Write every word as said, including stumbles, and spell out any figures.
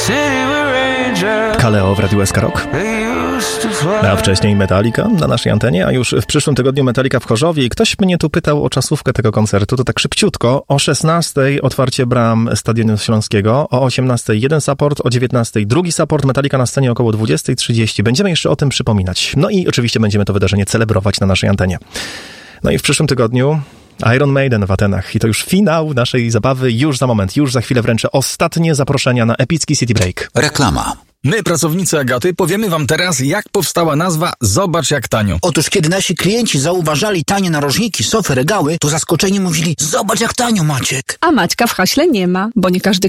Kaleo w Radiu S K Rock, a wcześniej Metallica na naszej antenie, a już w przyszłym tygodniu Metallica w Chorzowie. I ktoś mnie tu pytał o czasówkę tego koncertu, to tak szybciutko. O szesnastej otwarcie bram Stadionu Śląskiego, o osiemnastej jeden support, o dziewiętnastej drugi support, Metallica na scenie około dwudziestej trzydzieści. Będziemy jeszcze o tym przypominać. No i oczywiście będziemy to wydarzenie celebrować na naszej antenie. No i w przyszłym tygodniu Iron Maiden w Atenach. I to już finał naszej zabawy. Już za moment, już za chwilę wręczę ostatnie zaproszenia na epicki City Break. Reklama. My, pracownicy Agaty, powiemy wam teraz, jak powstała nazwa Zobacz jak tanio. Otóż, kiedy nasi klienci zauważali tanie narożniki, sofy, regały, to zaskoczeni mówili: zobacz jak tanio, Maciek. A Maćka w haśle nie ma, bo nie każdy